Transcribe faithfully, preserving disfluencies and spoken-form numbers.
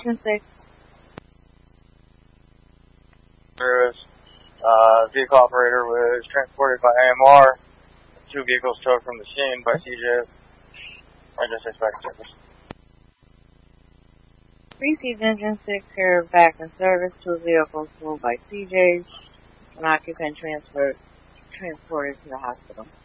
Engine six. Service. Uh, vehicle operator was transported by A M R. Two vehicles towed from the scene by C J. I just expect service. Received Engine six here back in service. Two vehicles towed by C J's. An occupant transferred transported to the hospital.